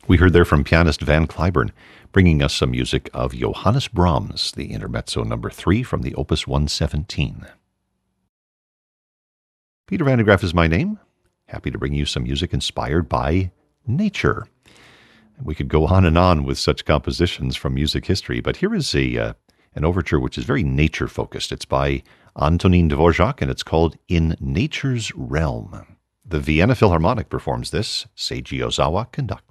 We heard there from pianist Van Cliburn, bringing us some music of Johannes Brahms, the Intermezzo number 3 from the Opus 117. Peter Van de Graaff is my name. Happy to bring you some music inspired by nature. We could go on and on with such compositions from music history, but here is an overture which is very nature-focused. It's by Antonin Dvorak, and it's called In Nature's Realm. The Vienna Philharmonic performs this. Seiji Ozawa conducts.